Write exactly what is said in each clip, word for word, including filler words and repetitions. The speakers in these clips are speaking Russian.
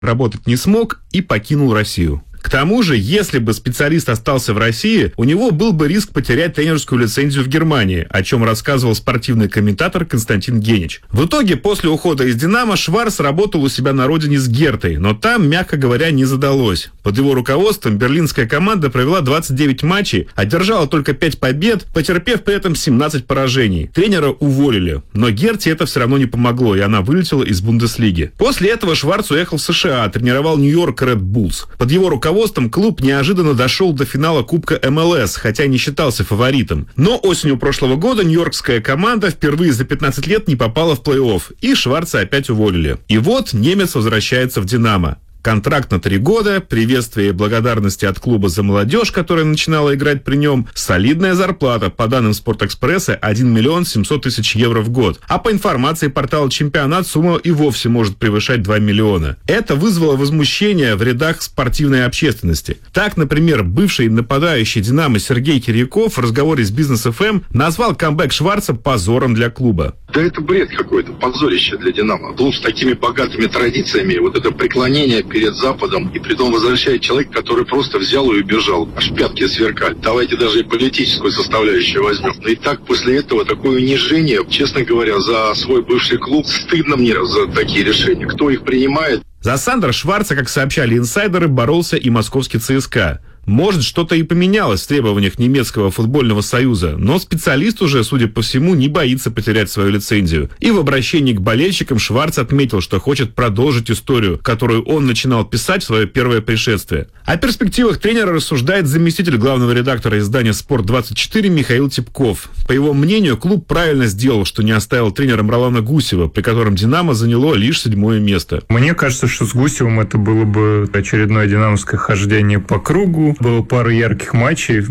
работать не смог и покинул Россию. К тому же, если бы специалист остался в России, у него был бы риск потерять тренерскую лицензию в Германии, о чем рассказывал спортивный комментатор Константин Генич. В итоге, после ухода из «Динамо» Шварц работал у себя на родине с Гертой, но там, мягко говоря, не задалось. Под его руководством берлинская команда провела двадцать девять матчей, одержала только пять побед, потерпев при этом семнадцать поражений. Тренера уволили, но Герте это все равно не помогло, и она вылетела из Бундеслиги. После этого Шварц уехал в США, тренировал Нью-Йорк Ред Буллс. Под его руководством клуб неожиданно дошел до финала Кубка эм эл эс, хотя не считался фаворитом. Но осенью прошлого года нью-йоркская команда впервые за пятнадцать лет не попала в плей-офф, и Шварца опять уволили. И вот немец возвращается в «Динамо». Контракт на три года, приветствие и благодарности от клуба за молодежь, которая начинала играть при нем, солидная зарплата, по данным «Спортэкспресса», один миллион семьсот тысяч евро в год. А по информации портала «Чемпионат» сумма и вовсе может превышать два миллиона. Это вызвало возмущение в рядах спортивной общественности. Так, например, бывший нападающий «Динамо» Сергей Кирьяков в разговоре с «Бизнес эф эм» назвал камбэк Шварца позором для клуба. Да это бред какой-то, позорище для «Динамо». Клуб с такими богатыми традициями, вот это преклонение перед Западом, и притом возвращает человека, который просто взял и убежал, аж пятки сверкали. Давайте даже и политическую составляющую возьмем. Но и так после этого такое унижение, честно говоря, за свой бывший клуб, стыдно мне за такие решения. Кто их принимает? За Сандра Шварца, как сообщали инсайдеры, боролся и московский ЦСКА. Может, что-то и поменялось в требованиях немецкого футбольного союза, но специалист уже, судя по всему, не боится потерять свою лицензию. И в обращении к болельщикам Шварц отметил, что хочет продолжить историю, которую он начинал писать в свое первое пришествие. О перспективах тренера рассуждает заместитель главного редактора издания «Спорт двадцать четыре» Михаил Типков. По его мнению, клуб правильно сделал, что не оставил тренером Ролана Гусева, при котором «Динамо» заняло лишь седьмое место. Мне кажется, что с Гусевым это было бы очередное динамовское хождение по кругу. Было пару ярких матчей,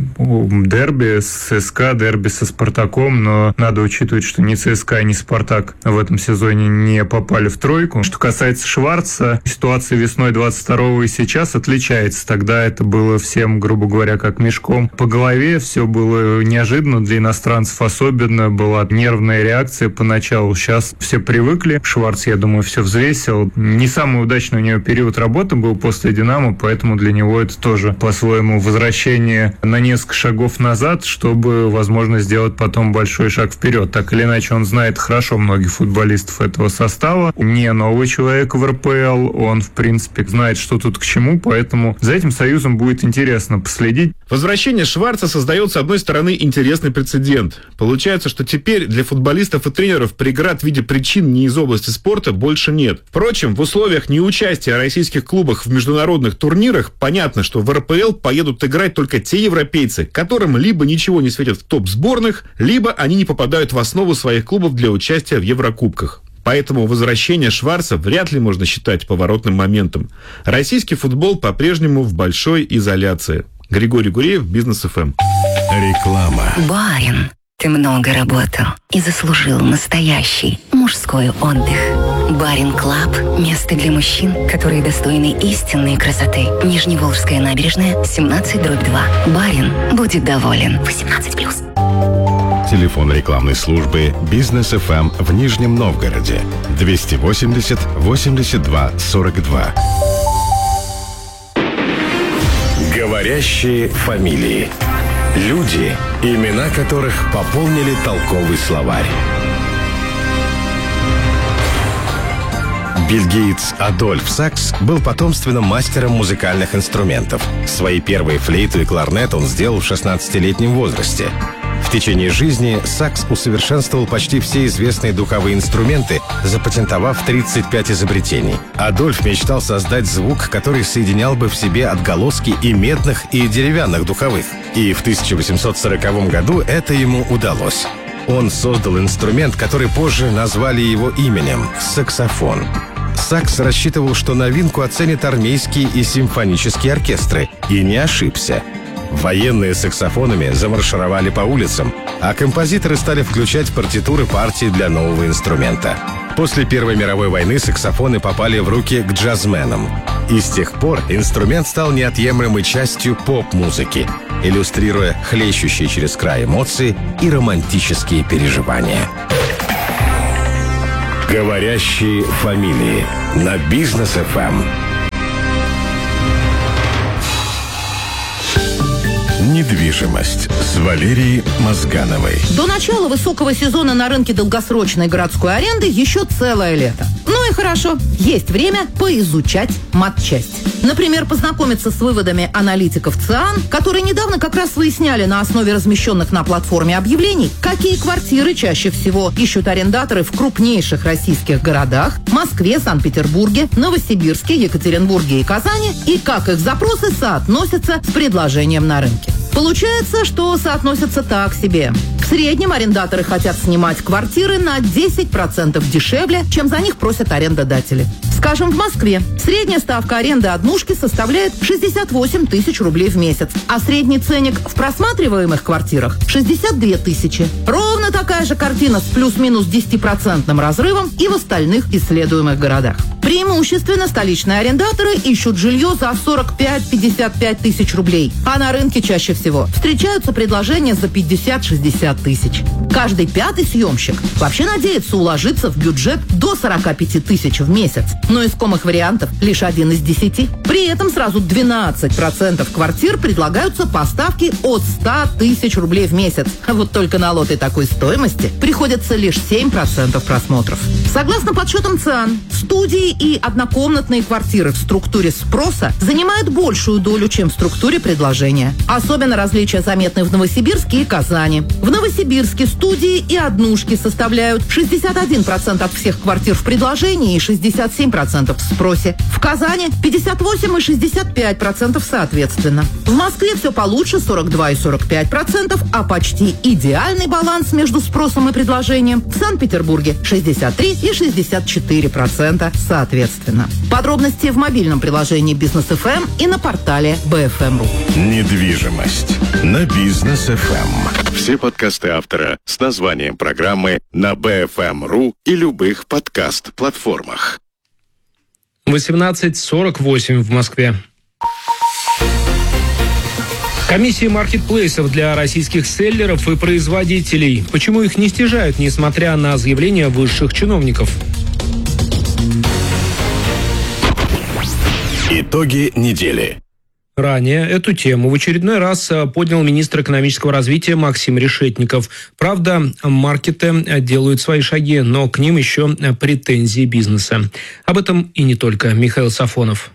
дерби с ЦСКА, дерби со Спартаком, но надо учитывать, что ни ЦСКА, ни Спартак в этом сезоне не попали в тройку. Что касается Шварца, ситуация весной двадцать второго и сейчас отличается. Тогда это было всем, грубо говоря, как мешком по голове, все было неожиданно для иностранцев, особенно была нервная реакция поначалу. Сейчас все привыкли. Шварц, я думаю, все взвесил. Не самый удачный у него период работы был после «Динамо», поэтому для него это тоже по-своему возвращение на несколько шагов назад, чтобы, возможно, сделать потом большой шаг вперед. Так или иначе, он знает хорошо многих футболистов этого состава. Не новый человек в эр пэ эл, он, в принципе, знает, что тут к чему, поэтому за этим союзом будет интересно последить. Возвращение Шварца создает, с одной стороны, интересный прецедент. Получается, что теперь для футболистов и тренеров преград в виде причин не из области спорта больше нет. Впрочем, в условиях неучастия российских клубов в международных турнирах понятно, что в эр пэ эл поедут играть только те европейцы, которым либо ничего не светит в топ-сборных, либо они не попадают в основу своих клубов для участия в Еврокубках. Поэтому возвращение Шварца вряд ли можно считать поворотным моментом. Российский футбол по-прежнему в большой изоляции. Григорий Гуреев, Бизнес эф эм. Реклама. Барин, ты много работал и заслужил настоящий мужской отдых. Барин Клаб – место для мужчин, которые достойны истинной красоты. Нижневолжская набережная, семнадцать дробь два. Барин будет доволен. восемнадцать плюс. Телефон рекламной службы «Бизнес эф эм» в Нижнем Новгороде. двести восемьдесят восемьдесят два сорок два. Говорящие фамилии. Люди, имена которых пополнили толковый словарь. Бельгиец Адольф Сакс был потомственным мастером музыкальных инструментов. Свои первые флейту и кларнет он сделал в шестнадцатилетнем возрасте. В течение жизни Сакс усовершенствовал почти все известные духовые инструменты, запатентовав тридцать пять изобретений. Адольф мечтал создать звук, который соединял бы в себе отголоски и медных, и деревянных духовых. И в тысяча восемьсот сороковом году это ему удалось. Он создал инструмент, который позже назвали его именем – саксофон. Сакс рассчитывал, что новинку оценят армейские и симфонические оркестры, и не ошибся. Военные с саксофонами замаршировали по улицам, а композиторы стали включать партитуры партии для нового инструмента. После Первой мировой войны саксофоны попали в руки к джазменам. И с тех пор инструмент стал неотъемлемой частью поп-музыки, иллюстрируя хлещущие через край эмоции и романтические переживания. Говорящие фамилии на Бизнес эф эм. Недвижимость с Валерией Мозгановой. До начала высокого сезона на рынке долгосрочной городской аренды еще целое лето. Ну и хорошо, есть время поизучать матчасть. Например, познакомиться с выводами аналитиков ЦИАН, которые недавно как раз выясняли на основе размещенных на платформе объявлений, какие квартиры чаще всего ищут арендаторы в крупнейших российских городах – Москве, Санкт-Петербурге, Новосибирске, Екатеринбурге и Казани, и как их запросы соотносятся с предложением на рынке. Получается, что соотносятся так себе. В среднем арендаторы хотят снимать квартиры на десять процентов дешевле, чем за них просят арендодатели. Скажем, в Москве средняя ставка аренды однушки составляет шестьдесят восемь тысяч рублей в месяц, а средний ценник в просматриваемых квартирах – шестьдесят две тысячи. Ровно такая же картина с плюс-минус десятипроцентным разрывом и в остальных исследуемых городах. Преимущественно столичные арендаторы ищут жилье за сорок пять - пятьдесят пять тысяч рублей, а на рынке чаще всего встречаются предложения за пятьдесят - шестьдесят тысяч. Каждый пятый съемщик вообще надеется уложиться в бюджет до сорок пять тысяч в месяц, но искомых вариантов лишь один из десяти. При этом сразу двенадцать процентов квартир предлагаются по ставке от ста тысяч рублей в месяц. А вот только на лоты такой стоимости приходится лишь семь процентов просмотров. Согласно подсчетам ЦИАН, студии и однокомнатные квартиры в структуре спроса занимают большую долю, чем в структуре предложения. Особенно различия заметны в Новосибирске и Казани. В Новосибирске студии и однушки составляют шестьдесят один процент от всех квартир в предложении и шестьдесят семь процентов в спросе. В Казани пятьдесят восемь и шестьдесят пять процентов соответственно. В Москве все получше сорок два и сорок пять процентов, а почти идеальный баланс между спросом и предложением в Санкт-Петербурге шестьдесят три и шестьдесят четыре процента соответственно. Подробности в мобильном приложении Бизнес эф эм и на портале би эф эм точка ру. Недвижимость на Бизнес эф эм. Все подкасты автора с названием программы на би эф эм точка ру и любых подкаст-платформах. восемнадцать сорок восемь в Москве. Комиссии маркетплейсов для российских селлеров и производителей. Почему их не снижают, несмотря на заявления высших чиновников? Итоги недели. Ранее эту тему в очередной раз поднял министр экономического развития Максим Решетников. Правда, маркеты делают свои шаги, но к ним еще претензии бизнеса. Об этом и не только. Михаил Сафонов.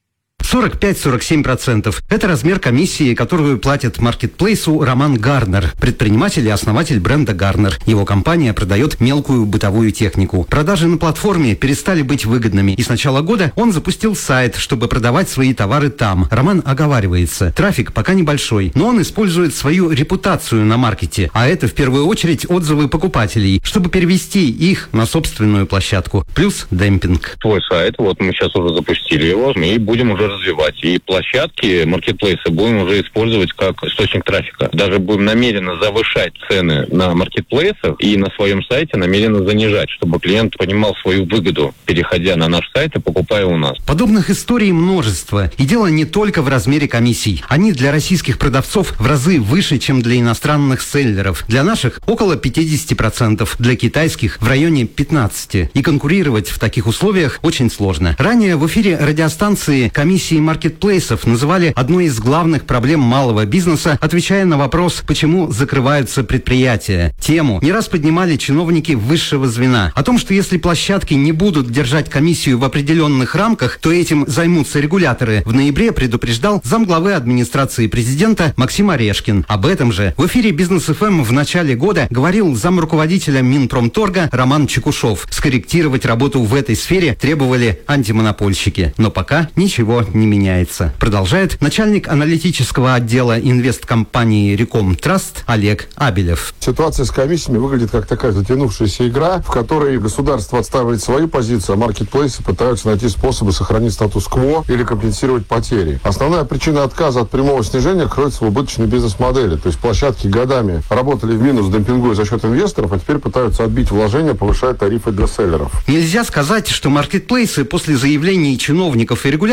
сорок пять - сорок семь процентов. Это размер комиссии, которую платит маркетплейсу Роман Гарнер, предприниматель и основатель бренда Гарнер. Его компания продает мелкую бытовую технику. Продажи на платформе перестали быть выгодными, и с начала года он запустил сайт, чтобы продавать свои товары там. Роман оговаривается. Трафик пока небольшой, но он использует свою репутацию на маркете, а это в первую очередь отзывы покупателей, чтобы перевести их на собственную площадку. Плюс демпинг. Твой сайт, вот мы сейчас уже запустили его, и будем уже развивать. И площадки, маркетплейсы будем уже использовать как источник трафика. Даже будем намеренно завышать цены на маркетплейсах и на своем сайте намеренно занижать, чтобы клиент понимал свою выгоду, переходя на наш сайт и покупая у нас. Подобных историй множество. И дело не только в размере комиссий. Они для российских продавцов в разы выше, чем для иностранных селлеров. Для наших около пятьдесят процентов, для китайских в районе пятнадцать процентов. И конкурировать в таких условиях очень сложно. Ранее в эфире радиостанции комиссии маркетплейсов называли одной из главных проблем малого бизнеса, отвечая на вопрос, почему закрываются предприятия. Тему не раз поднимали чиновники высшего звена. О том, что если площадки не будут держать комиссию в определенных рамках, то этим займутся регуляторы, в ноябре предупреждал замглавы администрации президента Максим Орешкин. Об этом же в эфире Бизнес эф эм в начале года говорил замруководителя Минпромторга Роман Чекушев. Скорректировать работу в этой сфере требовали антимонопольщики. Но пока ничего не меняется. Продолжает начальник аналитического отдела инвесткомпании Реком Траст Олег Абелев. Ситуация с комиссиями выглядит как такая затянувшаяся игра, в которой государство отстаивает свою позицию, а маркетплейсы пытаются найти способы сохранить статус-кво или компенсировать потери. Основная причина отказа от прямого снижения кроется в убыточной бизнес-модели. То есть площадки годами работали в минус, демпингуя за счет инвесторов, а теперь пытаются отбить вложения, повышая тарифы для селлеров. Нельзя сказать, что маркетплейсы после заявлений чиновников и регуляторов не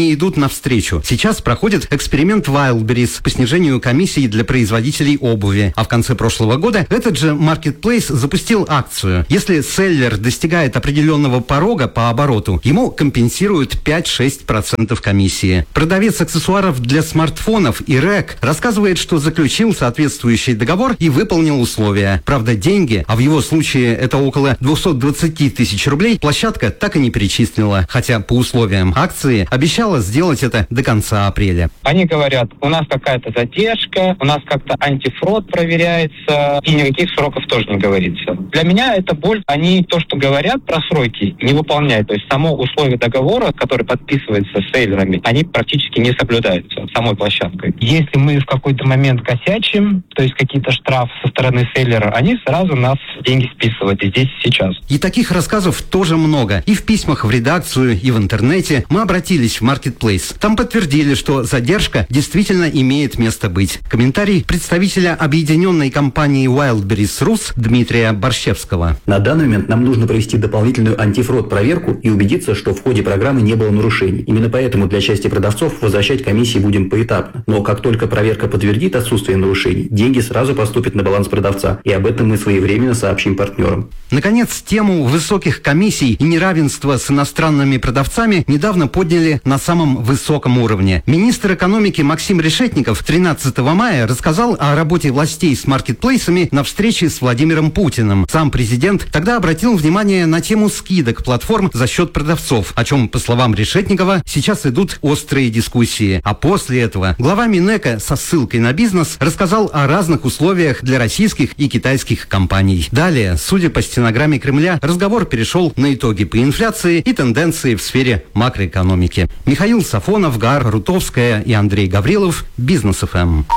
они идут навстречу. Сейчас проходит эксперимент Wildberries по снижению комиссий для производителей обуви. А в конце прошлого года этот же Marketplace запустил акцию. Если селлер достигает определенного порога по обороту, ему компенсируют пять-шесть процентов комиссии. Продавец аксессуаров для смартфонов Ирек рассказывает, что заключил соответствующий договор и выполнил условия. Правда, деньги, а в его случае это около двести двадцать тысяч рублей, площадка так и не перечислила, хотя по условиям акции обещала сделать это до конца апреля. Они говорят, у нас какая-то задержка, у нас как-то антифрод проверяется, и никаких сроков тоже не говорится. Для меня это боль. Они то, что говорят про сроки, не выполняют. То есть само условие договора, который подписывается с сейлерами, они практически не соблюдаются самой площадкой. Если мы в какой-то момент косячим, то есть какие-то штрафы со стороны сейлера, они сразу нас деньги списывают и здесь и сейчас. И таких рассказов тоже много. И в письмах в редакцию, и в интернете мы обратились в Marketplace. Там подтвердили, что задержка действительно имеет место быть. Комментарий представителя объединенной компании Wildberries Rus Дмитрия Борщевского. На данный момент нам нужно провести дополнительную антифрод-проверку и убедиться, что в ходе программы не было нарушений. Именно поэтому для части продавцов возвращать комиссии будем поэтапно. Но как только проверка подтвердит отсутствие нарушений, деньги сразу поступят на баланс продавца. И об этом мы своевременно сообщим партнерам. Наконец, тему высоких комиссий и неравенства с иностранными продавцами недавно подняли на самом высоком уровне. Министр экономики Максим Решетников тринадцатого мая рассказал о работе властей с маркетплейсами на встрече с Владимиром Путиным. Сам президент тогда обратил внимание на тему скидок платформ за счет продавцов, о чем, по словам Решетникова, сейчас идут острые дискуссии. А после этого глава Минэка со ссылкой на бизнес рассказал о разных условиях для российских и китайских компаний. Далее, судя по стенограмме Кремля, разговор перешел на итоги по инфляции и тенденции в сфере макроэкономики. Михаил Сафонов, Гар Рутовская и Андрей Гаврилов, Бизнес эф эм.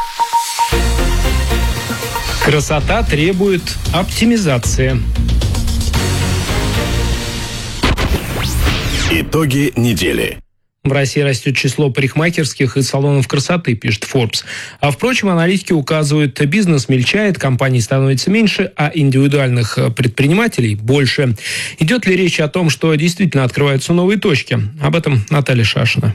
Красота требует оптимизации. Итоги недели. В России растет число парикмахерских и салонов красоты, пишет Forbes. А впрочем, аналитики указывают, бизнес мельчает, компаний становится меньше, а индивидуальных предпринимателей больше. Идет ли речь о том, что действительно открываются новые точки? Об этом Наталья Шашина.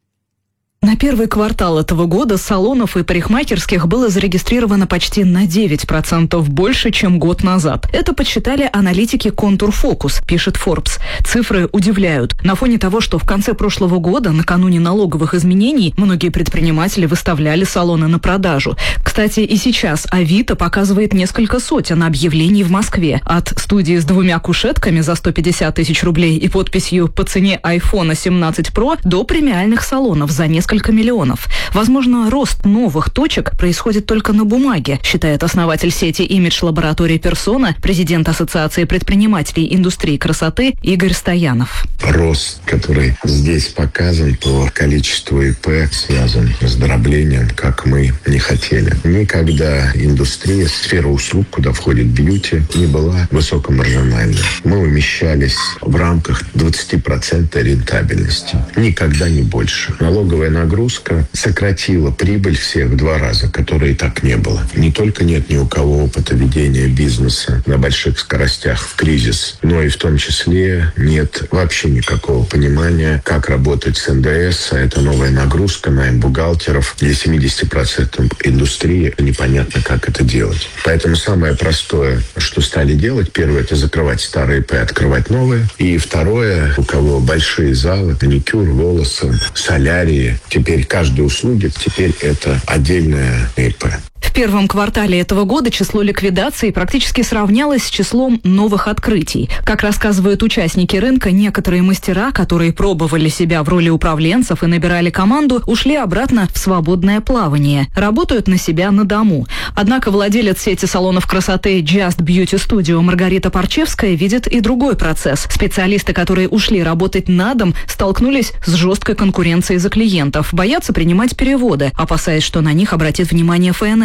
На первый квартал этого года салонов и парикмахерских было зарегистрировано почти на девять процентов больше, чем год назад. Это подсчитали аналитики Контур Фокус, пишет Forbes. Цифры удивляют. На фоне того, что в конце прошлого года, накануне налоговых изменений, многие предприниматели выставляли салоны на продажу. Кстати, и сейчас Авито показывает несколько сотен объявлений в Москве. От студии с двумя кушетками за сто пятьдесят тысяч рублей и подписью по цене айфон семнадцать про до премиальных салонов за несколько Несколько миллионов. Возможно, рост новых точек происходит только на бумаге, считает основатель сети имидж-лаборатории «Персона», президент Ассоциации предпринимателей индустрии красоты Игорь Стоянов. Рост, который здесь показан по количеству ИП, связан с дроблением, как мы не хотели. Никогда индустрия, сфера услуг, куда входит бьюти, не была высокомаржинальной. Мы умещались в рамках двадцать процентов рентабельности. Никогда не больше. Налоговая нагрузка сократила прибыль всех в два раза, которой и так не было. Не только нет ни у кого опыта ведения бизнеса на больших скоростях в кризис, но и в том числе нет вообще никакого понимания, как работать с эн дэ эс, а это новая нагрузка на бухгалтеров. Для семьдесят процентов индустрии непонятно, как это делать. Поэтому самое простое, что стали делать, первое, это закрывать старые ИП, открывать новые. И второе, у кого большие залы, маникюр, волосы, солярии, теперь каждой услуги, теперь это отдельное ИП. В первом квартале этого года число ликвидаций практически сравнялось с числом новых открытий. Как рассказывают участники рынка, некоторые мастера, которые пробовали себя в роли управленцев и набирали команду, ушли обратно в свободное плавание. Работают на себя на дому. Однако владелец сети салонов красоты Just Beauty Studio Маргарита Парчевская видит и другой процесс. Специалисты, которые ушли работать на дом, столкнулись с жесткой конкуренцией за клиентов, боятся принимать переводы, опасаясь, что на них обратит внимание эф эн эс.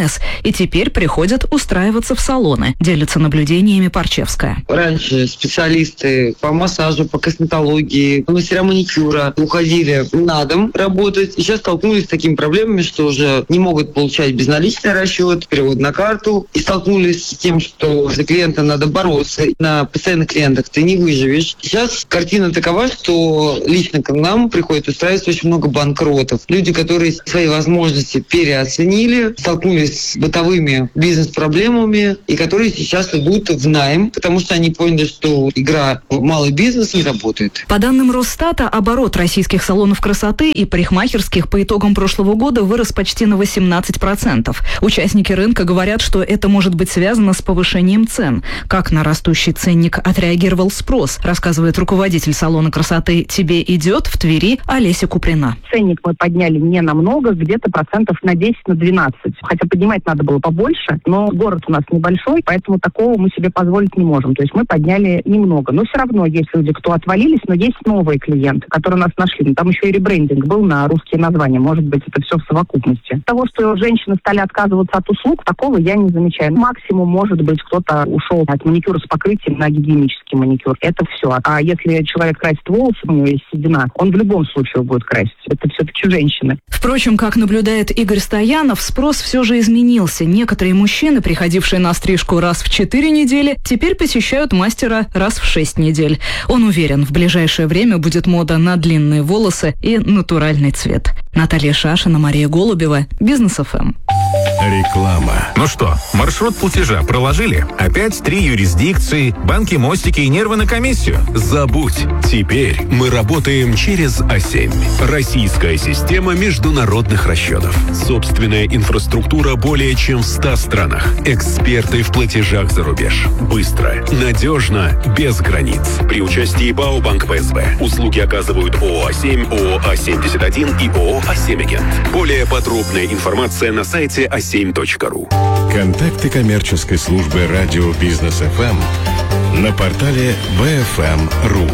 ПМС и теперь приходят устраиваться в салоны, делится наблюдениями Парчевская. Раньше специалисты по массажу, по косметологии, мастера маникюра уходили на дом работать. И сейчас столкнулись с такими проблемами, что уже не могут получать безналичный расчет, перевод на карту. И столкнулись с тем, что за клиента надо бороться. На постоянных клиентах ты не выживешь. Сейчас картина такова, что лично к нам приходит устраиваться очень много банкротов. Люди, которые свои возможности переоценили, столкнулись с бытовыми бизнес-проблемами и которые сейчас идут в найм, потому что они поняли, что игра в малый бизнес не работает. По данным Росстата, оборот российских салонов красоты и парикмахерских по итогам прошлого года вырос почти на восемнадцать процентов. Участники рынка говорят, что это может быть связано с повышением цен. Как на растущий ценник отреагировал спрос, рассказывает руководитель салона красоты «Тебе идет» в Твери Олеся Куприна. Ценник мы подняли не намного, где-то процентов на десять, на двенадцать. Хотя поднимать надо было побольше, но город у нас небольшой, поэтому такого мы себе позволить не можем. То есть мы подняли немного. Но все равно есть люди, кто отвалились, но есть новые клиенты, которые нас нашли. Но там еще и ребрендинг был на русские названия. Может быть, это все в совокупности. Того, что женщины стали отказываться от услуг, такого я не замечаю. Максимум, может быть, кто-то ушел от маникюра с покрытием на гигиенический маникюр. Это все. А если человек красит волосы, у него есть седина, он в любом случае будет красить. Это все-таки женщины. Впрочем, как наблюдает Игорь Стоянов, спрос все же изменился. Некоторые мужчины, приходившие на стрижку раз в четыре недели, теперь посещают мастера раз в шесть недель. Он уверен, в ближайшее время будет мода на длинные волосы и натуральный цвет. Наталья Шашина, Мария Голубева, Бизнес эф эм. Реклама. Ну что, маршрут платежа проложили? Опять три юрисдикции, банки, мостики и нервы на комиссию? Забудь. Теперь мы работаем через а семь. Российская система международных расчетов. Собственная инфраструктура более чем в ста странах. Эксперты в платежах за рубеж. Быстро, надежно, без границ. При участии БАО Банк Пэ Эс Бэ. Услуги оказывают ООО а семь, ООО а семьдесят один и ООО а семь Агент. Более подробная информация на сайте а семь точка ру. Контакты коммерческой службы радио Бизнес эф эм на портале бэ эф эм точка ру.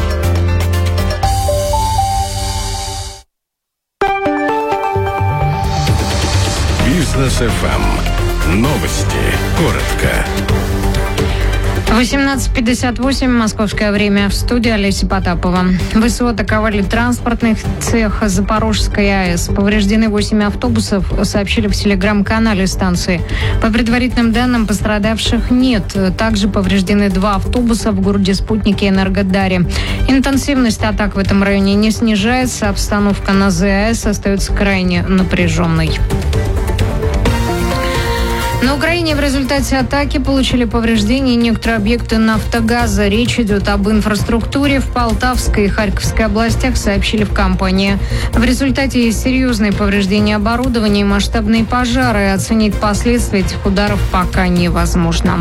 Бизнес эф эм. Новости. Коротко. восемнадцать пятьдесят восемь, московское время, в студии Олеся Потапова. ВСО атаковали транспортный цех Запорожской АЭС. Повреждены восемь автобусов, сообщили в телеграм-канале станции. По предварительным данным, пострадавших нет. Также повреждены два автобуса в городе Спутнике и Энергодаре. Интенсивность атак в этом районе не снижается. Обстановка на ЗАЭС остается крайне напряженной. На Украине в результате атаки получили повреждения некоторые объекты «Нафтогаза». Речь идет об инфраструктуре в Полтавской и Харьковской областях, сообщили в компании. В результате есть серьезные повреждения оборудования и масштабные пожары. Оценить последствия этих ударов пока невозможно.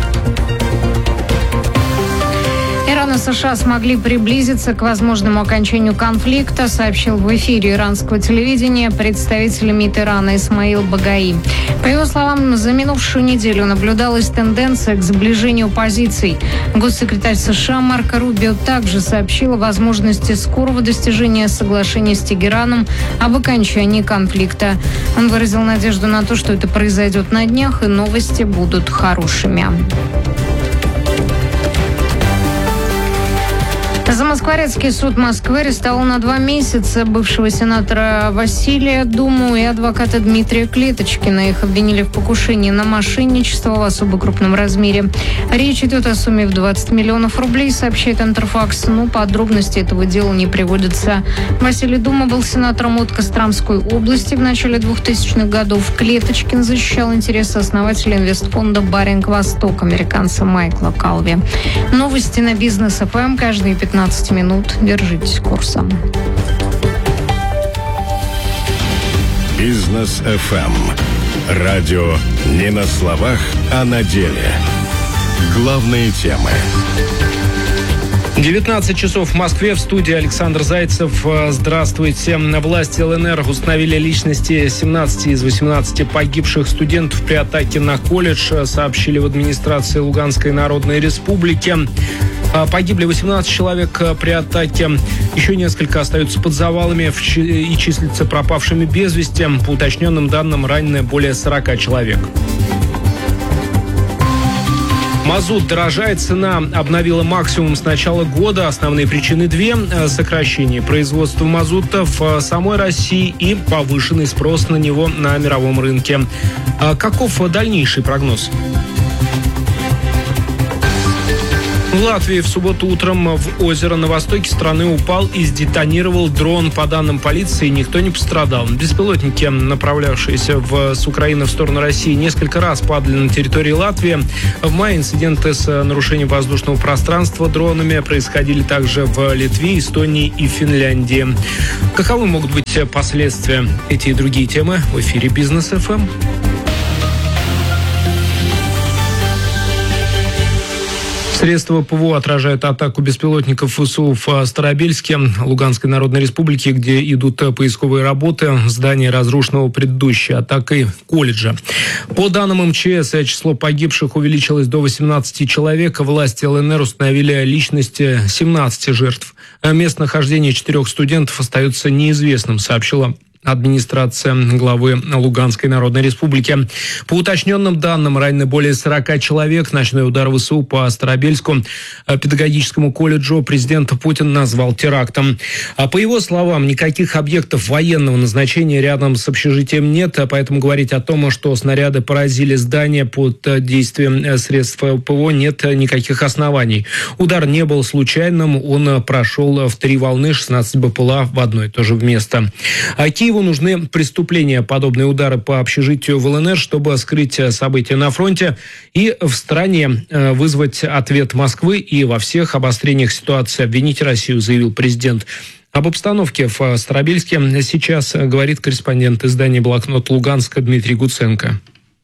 Иран и США смогли приблизиться к возможному окончанию конфликта, сообщил в эфире иранского телевидения представитель МИД Ирана Исмаил Багаи. По его словам, за минувшую неделю наблюдалась тенденция к сближению позиций. Госсекретарь США Марко Рубио также сообщил о возможности скорого достижения соглашения с Тегераном об окончании конфликта. Он выразил надежду на то, что это произойдет на днях, и новости будут хорошими. Замоскворецкий суд Москвы арестовал на два месяца бывшего сенатора Василия Думу и адвоката Дмитрия Клеточкина. Их обвинили в покушении на мошенничество в особо крупном размере. Речь идет о сумме в двадцать миллионов рублей, сообщает Интерфакс, но подробности этого дела не приводятся. Василий Дума был сенатором от Костромской области в начале двухтысячных годов. Клеточкин защищал интересы основателя инвестфонда «Баринг Восток», американца Майкла Калви. Новости на Бизнес эф эм каждые пятнадцать минут. Держитесь курса. Бизнес эф эм. Радио не на словах, а на деле. Главные темы. девятнадцать часов в Москве. В студии Александр Зайцев. Здравствуйте. Власти ЛНР установили личности семнадцати из восемнадцати погибших студентов при атаке на колледж, сообщили в администрации Луганской Народной Республики. Погибли восемнадцать человек при атаке. Еще несколько остаются под завалами и числятся пропавшими без вести. По уточненным данным, ранены более сорока человек. Мазут дорожает, цена обновила максимум с начала года. Основные причины две. Сокращение производства мазута в самой России и повышенный спрос на него на мировом рынке. Каков дальнейший прогноз? В Латвии в субботу утром в озеро на востоке страны упал и сдетонировал дрон. По данным полиции, никто не пострадал. Беспилотники, направлявшиеся в, с Украины в сторону России, несколько раз падали на территории Латвии. В мае инциденты с нарушением воздушного пространства дронами происходили также в Литве, Эстонии и Финляндии. Каковы могут быть последствия? Эти и другие темы в эфире Бизнес эф эм. Средства ПВО отражают атаку беспилотников ВСУ в Старобельске, Луганской Народной Республике, где идут поисковые работы. Здание разрушено предыдущей атакой колледжа. По данным эм че эс, число погибших увеличилось до восемнадцати человек. Власти ЛНР установили личности семнадцати жертв. Местонахождение четырех студентов остается неизвестным, сообщила администрация главы Луганской Народной Республики. По уточненным данным, ранены более сорока человек. Ночной удар ВСУ по Старобельску педагогическому колледжу президент Путин назвал терактом. А по его словам, никаких объектов военного назначения рядом с общежитием нет, поэтому говорить о том, что снаряды поразили здание под действием средств ПВО, нет никаких оснований. Удар не был случайным, он прошел в три волны, шестнадцать БПЛА в одно и то же место. А Киеву нужны преступления, подобные удары по общежитию в ЛНР, чтобы скрыть события на фронте и в стране вызвать ответ Москвы и во всех обострениях ситуации обвинить Россию, заявил президент. Об обстановке в Старобельске сейчас говорит корреспондент издания «Блокнот Луганска» Дмитрий Гуценко.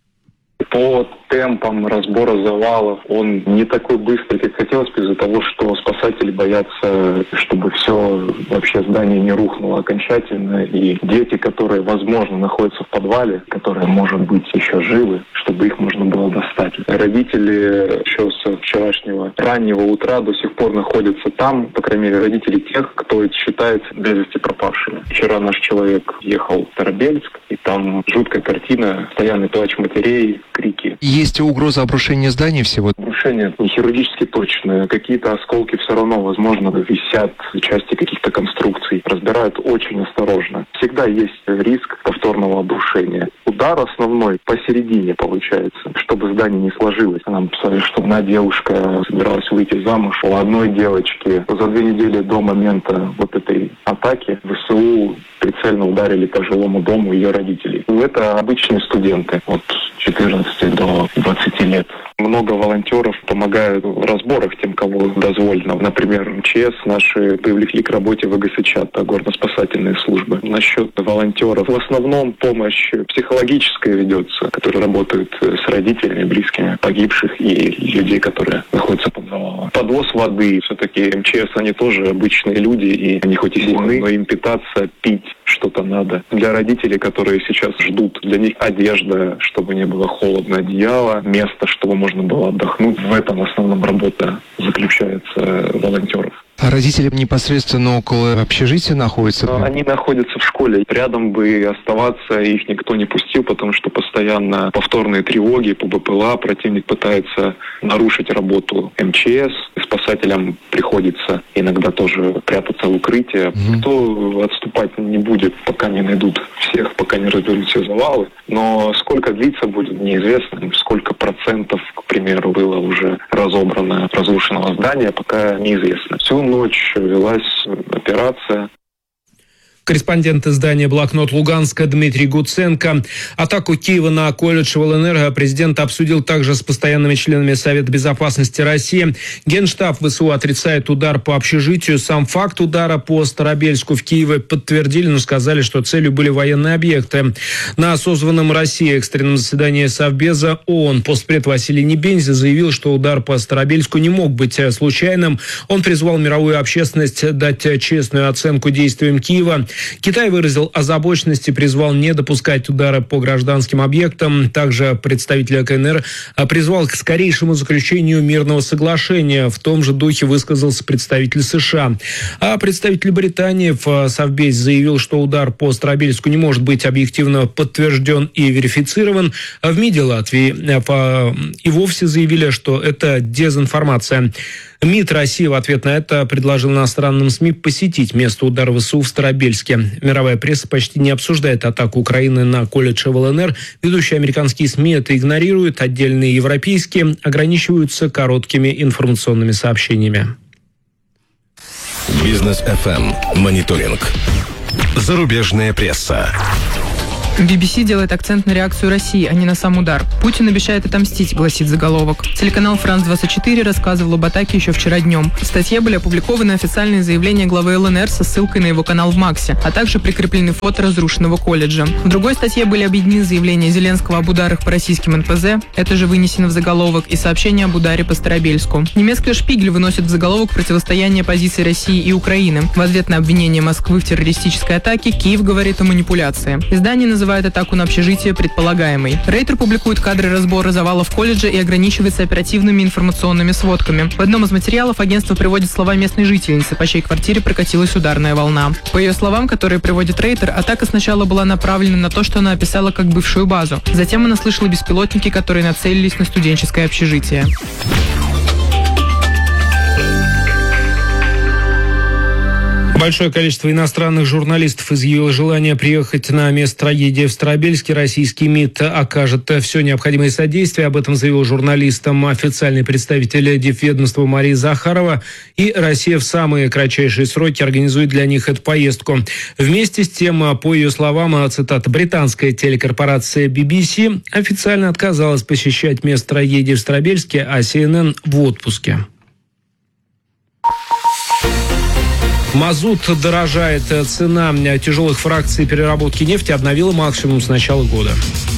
По темпам разбора завалов он не такой быстрый, как хотелось бы, из-за того, что спасатели боятся, чтобы все вообще здание не рухнуло окончательно. И дети, которые, возможно, находятся в подвале, которые, может быть, еще живы, чтобы их можно было достать. Родители еще с вчерашнего раннего утра до сих пор находятся там, по крайней мере, родители тех, кто считается без вести пропавшими. Вчера наш человек ехал в Старобельск, и там жуткая картина, постоянный плач матерей, крики. Есть угроза обрушения зданий всего? Обрушение не хирургически точное. Какие-то осколки все равно, возможно, висят в части каких-то конструкций. Разбирают очень осторожно. Всегда есть риск повторного обрушения. Удар основной посередине получается, чтобы здание не сложилось. Нам писали, что одна девушка собиралась выйти замуж. У одной девочки за две недели до момента вот этой атаки ВСУ прицельно ударили по жилому дому ее родителей. Это обычные студенты от четырнадцати до двадцати лет. Много волонтеров помогают в разборах тем, кому дозволено. Например, эм че эс наши привлекли к работе в ВГСЧ, горно-спасательные службы. Насчет волонтеров. В основном помощь психологическая ведется, которые работают с родителями, близкими погибших и людей, которые находятся под завалом. Подвоз воды. Все-таки эм че эс, они тоже обычные люди, и они хоть и сильны, но им питаться, пить что-то надо. Для родителей, которые сейчас ждут, для них одежда, чтобы не было холодно, одеяло, место, чтобы можно было отдохнуть. В этом в основном работа заключается волонтеров. А родители непосредственно около общежития находятся? Они находятся в школе. Рядом бы оставаться их никто не пустил, потому что постоянно повторные тревоги по БПЛА. Противник пытается нарушить работу эм че эс. Спасателям приходится иногда тоже прятаться в укрытие. Mm-hmm. Никто отступать не будет, пока не найдут всех, пока не разберут все завалы. Но сколько длиться будет, неизвестно. Сколько процентов, к примеру, было уже разобрано разрушенного здания, пока неизвестно. Всю ночь велась операция. Корреспондент издания «Блокнот Луганска» Дмитрий Гуценко. Атаку Киева на колледж в ЛНР президент обсудил также с постоянными членами Совета безопасности России. Генштаб ВСУ отрицает удар по общежитию. Сам факт удара по Старобельску в Киеве подтвердили, но сказали, что целью были военные объекты. На созванном Россией экстренном заседании Совбеза ООН постпред Василий Небензи заявил, что удар по Старобельску не мог быть случайным. Он призвал мировую общественность дать честную оценку действиям Киева. Китай выразил озабоченность и призвал не допускать удара по гражданским объектам. Также представитель КНР призвал к скорейшему заключению мирного соглашения. В том же духе высказался представитель США. А представитель Британии в Совбезе заявил, что удар по Старобельску не может быть объективно подтвержден и верифицирован. В МИДе Латвии и вовсе заявили, что это дезинформация. МИД России в ответ на это предложил иностранным СМИ посетить место удара ВСУ в Старобельске. Мировая пресса почти не обсуждает атаку Украины на колледж в ЛНР. Ведущие американские СМИ это игнорируют. Отдельные европейские ограничиваются короткими информационными сообщениями. Бизнес эф эм. Мониторинг. Зарубежная пресса. би би си делает акцент на реакцию России, а не на сам удар. Путин обещает отомстить, гласит заголовок. Телеканал Франс двадцать четыре рассказывал об атаке еще вчера днем. В статье были опубликованы официальные заявления главы ЛНР со ссылкой на его канал в Максе, а также прикреплены фото разрушенного колледжа. В другой статье были объединены заявления Зеленского об ударах по российским эн пэ зэ, это же вынесено в заголовок, и сообщение об ударе по Старобельску. Немецкая «Шпигель» выносит в заголовок противостояние позиций России и Украины. В ответ на обвинение Москвы в террористической атаке Киев говорит о манипуляции. Издание называет атаку на общежитие предполагаемой. Рейтер публикует кадры разбора завалов колледжа и ограничивается оперативными информационными сводками. В одном из материалов агентство приводит слова местной жительницы, по чьей квартире прокатилась ударная волна. По ее словам, которые приводит Рейтер, атака сначала была направлена на то, что она описала как бывшую базу. Затем она слышала беспилотники, которые нацелились на студенческое общежитие. Большое количество иностранных журналистов изъявило желание приехать на место трагедии в Старобельске. Российский МИД окажет все необходимое содействие. Об этом заявил журналистам официальный представитель дипведомства Мария Захарова. И Россия в самые кратчайшие сроки организует для них эту поездку. Вместе с тем, по ее словам, цитата, британская телекорпорация би би си официально отказалась посещать место трагедии в Старобельске, а си эн эн в отпуске. Мазут дорожает. Цена тяжелых фракций переработки нефти обновила максимум с начала года.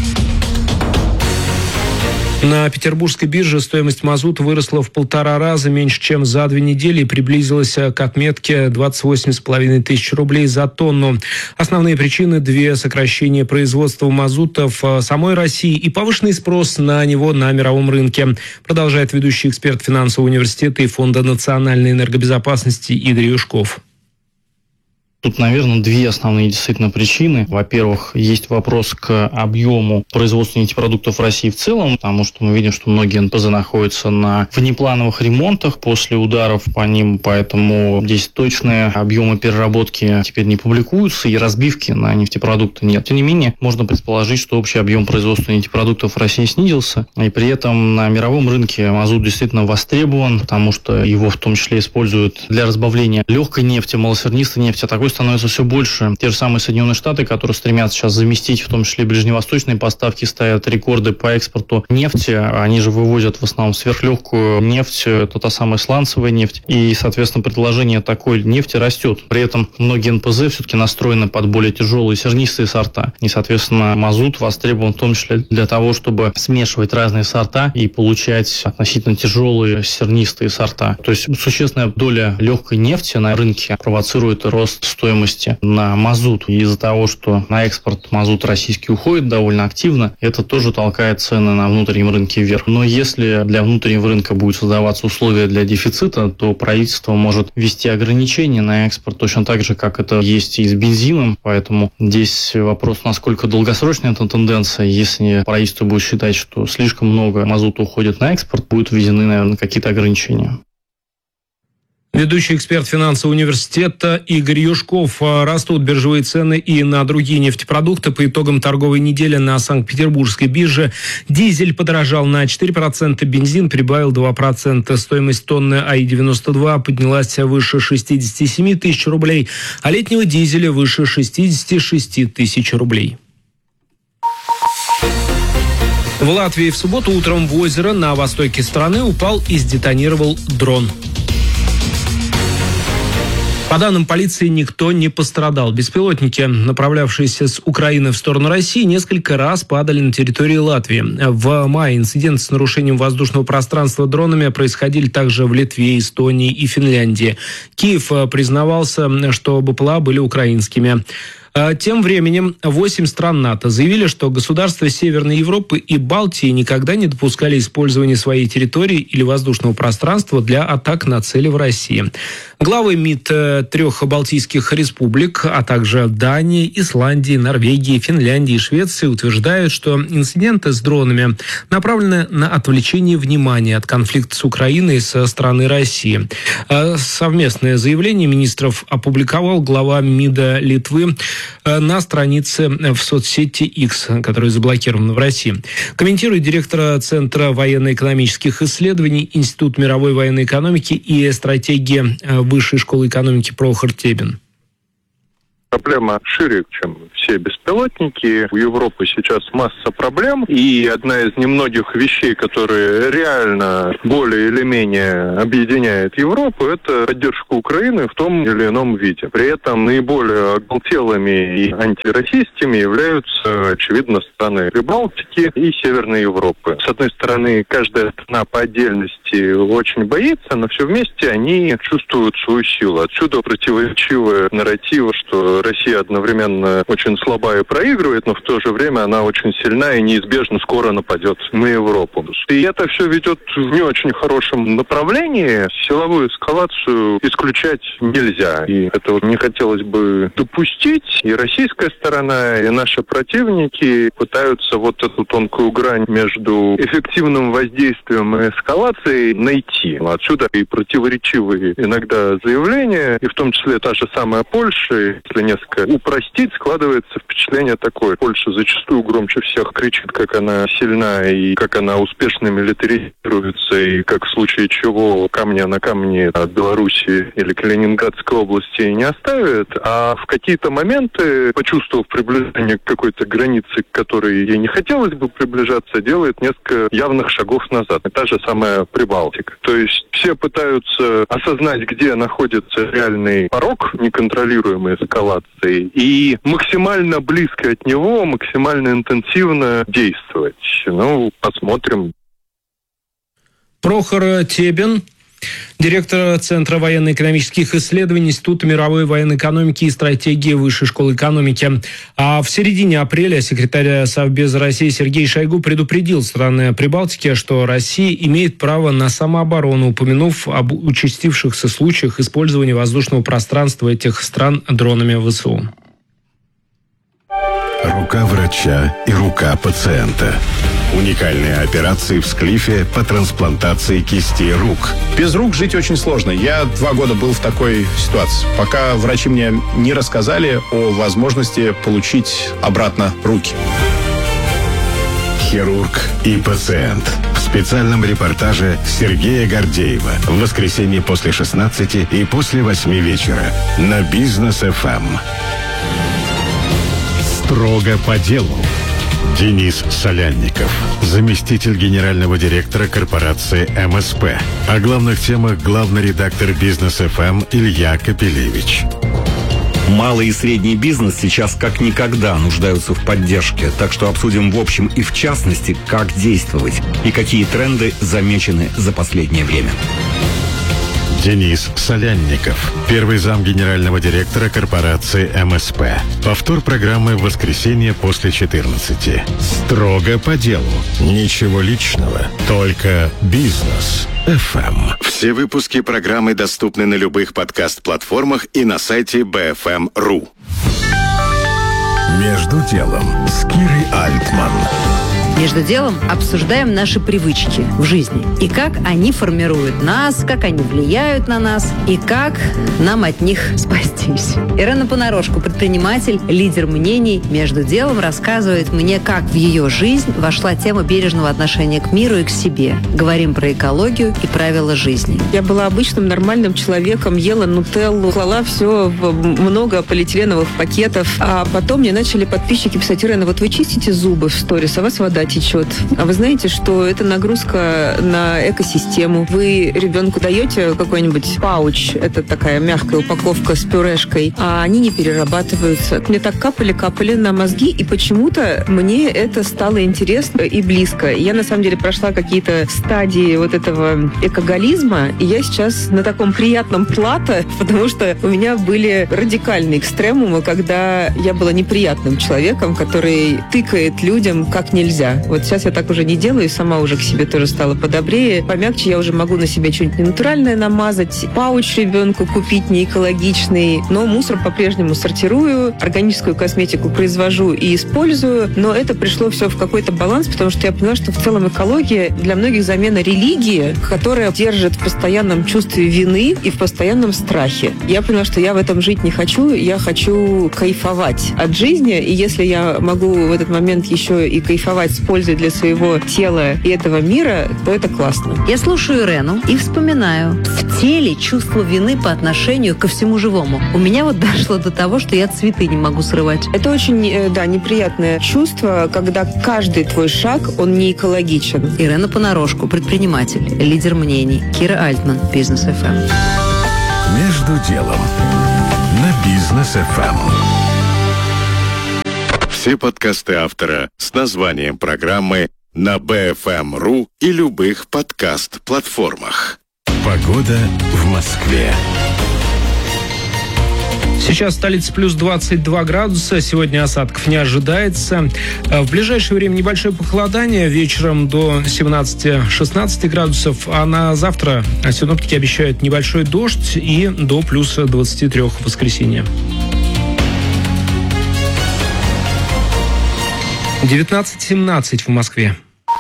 На петербургской бирже стоимость мазута выросла в полтора раза меньше, чем за две недели и приблизилась к отметке двадцать восемь с половиной тысяч рублей за тонну. Основные причины – две: сокращение производства мазута в самой России и повышенный спрос на него на мировом рынке, продолжает ведущий эксперт финансового университета и Фонда национальной энергобезопасности Игорь Юшков. Тут, наверное, две основные действительно причины. Во-первых, есть вопрос к объему производства нефтепродуктов в России в целом, потому что мы видим, что многие эн пэ зэ находятся на внеплановых ремонтах после ударов по ним, поэтому здесь точные объемы переработки теперь не публикуются, и разбивки на нефтепродукты нет. Тем не менее, можно предположить, что общий объем производства нефтепродуктов в России снизился, и при этом на мировом рынке мазут действительно востребован, потому что его в том числе используют для разбавления легкой нефти, малосернистой нефти, а такой становится все больше. Те же самые Соединенные Штаты, которые стремятся сейчас заместить, в том числе ближневосточные поставки, ставят рекорды по экспорту нефти. Они же вывозят в основном сверхлегкую нефть, это та самая сланцевая нефть. И, соответственно, предложение такой нефти растет. При этом многие эн пэ зэ все-таки настроены под более тяжелые сернистые сорта. И, соответственно, мазут востребован в том числе для того, чтобы смешивать разные сорта и получать относительно тяжелые сернистые сорта. То есть существенная доля легкой нефти на рынке провоцирует рост стоимости на мазут. И из-за того, что на экспорт мазут российский уходит довольно активно, это тоже толкает цены на внутреннем рынке вверх. Но если для внутреннего рынка будут создаваться условия для дефицита, то правительство может ввести ограничения на экспорт точно так же, как это есть и с бензином. Поэтому здесь вопрос, насколько долгосрочная эта тенденция. Если правительство будет считать, что слишком много мазута уходит на экспорт, будут введены, наверное, какие-то ограничения. Ведущий эксперт финансового университета Игорь Юшков. Растут биржевые цены и на другие нефтепродукты. По итогам торговой недели на Санкт-Петербургской бирже дизель подорожал на четыре процента, бензин прибавил два процента. Стоимость тонны АИ девяносто два поднялась выше шестьдесят семь тысяч рублей, а летнего дизеля выше шестьдесят шесть тысяч рублей. В Латвии в субботу утром в озеро на востоке страны упал и сдетонировал дрон. По данным полиции, никто не пострадал. Беспилотники, направлявшиеся с Украины в сторону России, несколько раз падали на территории Латвии. В мае инциденты с нарушением воздушного пространства дронами происходили также в Литве, Эстонии и Финляндии. Киев признавался, что БПЛА были украинскими. Тем временем восемь стран НАТО заявили, что государства Северной Европы и Балтии никогда не допускали использования своей территории или воздушного пространства для атак на цели в России. Главы МИД трех балтийских республик, а также Дании, Исландии, Норвегии, Финляндии и Швеции утверждают, что инциденты с дронами направлены на отвлечение внимания от конфликта с Украиной со стороны России. Совместное заявление министров опубликовал глава МИДа Литвы на странице в соцсети X, которая заблокирована в России. Комментирует директор Центра военно-экономических исследований Институт мировой военной экономики и стратегии Высшей школы экономики Прохор Тебин. Проблема шире, чем все беспилотники. У Европы сейчас масса проблем, и одна из немногих вещей, которые реально более или менее объединяет Европу, это поддержка Украины в том или ином виде. При этом наиболее оголтелыми и антироссийскими являются, очевидно, страны Прибалтики и Северной Европы. С одной стороны, каждая страна по отдельности очень боится, но все вместе они чувствуют свою силу. Отсюда противоречивые нарративы, что Россия одновременно очень слаба и проигрывает, но в то же время она очень сильна и неизбежно скоро нападет на Европу. И это все ведет в не очень хорошем направлении. Силовую эскалацию исключать нельзя. И этого не хотелось бы допустить. И российская сторона, и наши противники пытаются вот эту тонкую грань между эффективным воздействием и эскалацией найти. Отсюда и противоречивые иногда заявления, и в том числе та же самая Польша, если несколько упростить, складывается впечатление такое. Польша зачастую громче всех кричит, как она сильна и как она успешно милитаризируется, и как в случае чего камня на камне от Белоруссии или Калининградской области не оставит, а в какие-то моменты, почувствовав приближение к какой-то границе, к которой ей не хотелось бы приближаться, делает несколько явных шагов назад. И та же самая Прибалтика. То есть все пытаются осознать, где находится реальный порог неконтролируемой эскалации, и максимально близко от него, максимально интенсивно действовать. Ну, посмотрим. Прохор Тебин, директор Центра военно-экономических исследований Института мировой военной экономики и стратегии Высшей школы экономики. А в середине апреля секретарь Совбеза России Сергей Шойгу предупредил страны Прибалтики, что Россия имеет право на самооборону, упомянув об участившихся случаях использования воздушного пространства этих стран дронами ВСУ. Рука врача и рука пациента. Уникальные операции в Склифе по трансплантации кисти рук. Без рук жить очень сложно. Я два года был в такой ситуации, пока врачи мне не рассказали о возможности получить обратно руки. Хирург и пациент. В специальном репортаже Сергея Гордеева. В воскресенье после шестнадцати и после восьми вечера на Бизнес эф эм. Строго по делу. Денис Солянников, заместитель генерального директора корпорации эм эс пэ. О главных темах главный редактор Бизнес эф эм Илья Капелевич. Малый и средний бизнес сейчас как никогда нуждаются в поддержке, так что обсудим в общем и в частности, как действовать и какие тренды замечены за последнее время. Денис Солянников, первый зам генерального директора корпорации эм эс пэ. Повтор программы в воскресенье после четырнадцати. Строго по делу. Ничего личного, только Бизнес эф эм. Все выпуски программы доступны на любых подкаст-платформах и на сайте би эф эм точка ру. Между делом с Кирой Альтман. Между делом обсуждаем наши привычки в жизни и как они формируют нас, как они влияют на нас и как нам от них спастись. Ирена Понарошку, предприниматель, лидер мнений «Между делом», рассказывает мне, как в ее жизнь вошла тема бережного отношения к миру и к себе. Говорим про экологию и правила жизни. Я была обычным нормальным человеком, ела нутеллу, клала все в много полиэтиленовых пакетов, а потом мне начали подписчики писать: Ирена, вот вы чистите зубы в сторис, а у вас вода течет. А вы знаете, что это нагрузка на экосистему. Вы ребенку даете какой-нибудь пауч, это такая мягкая упаковка с пюрешкой, а они не перерабатываются. Мне так капали-капали на мозги, и почему-то мне это стало интересно и близко. Я, на самом деле, прошла какие-то стадии вот этого экоголизма, и я сейчас на таком приятном плато, потому что у меня были радикальные экстремумы, когда я была неприятным человеком, который тыкает людям как нельзя. Вот сейчас я так уже не делаю, и сама уже к себе тоже стала подобрее. Помягче я уже могу на себе что-нибудь ненатуральное намазать, пауч ребенку купить не экологичный, но мусор по-прежнему сортирую, органическую косметику произвожу и использую, но это пришло все в какой-то баланс, потому что я поняла, что в целом экология для многих замена религии, которая держит в постоянном чувстве вины и в постоянном страхе. Я поняла, что я в этом жить не хочу, я хочу кайфовать от жизни, и если я могу в этот момент еще и кайфовать с пользой для своего тела и этого мира, то это классно. Я слушаю Ирену и вспоминаю. В теле чувство вины по отношению ко всему живому. У меня вот дошло до того, что я цветы не могу срывать. Это очень, да, неприятное чувство, когда каждый твой шаг, он не экологичен. Ирена Понарошку, предприниматель, лидер мнений. Кира Альтман, Бизнес эф эм. Между делом на Бизнес эф эм. Все подкасты автора с названием программы на би эф эм точка ру и любых подкаст-платформах. Погода в Москве. Сейчас в столице плюс двадцать два градуса. Сегодня осадков не ожидается. В ближайшее время небольшое похолодание. Вечером до семнадцати-шестнадцати градусов. А на завтра синоптики обещают небольшой дождь и до плюс двадцати трёх в воскресенье. девятнадцать семнадцать в Москве.